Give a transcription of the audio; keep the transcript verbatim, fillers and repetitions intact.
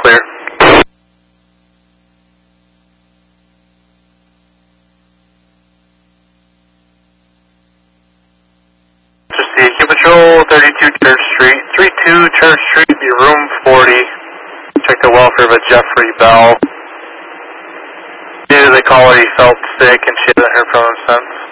clear. Just the Patrol, thirty-two Church Street, thirty-two Church Street, room forty. Check the welfare of a Jeffrey Bell. Either they call her he felt sick and she hasn't heard from him since.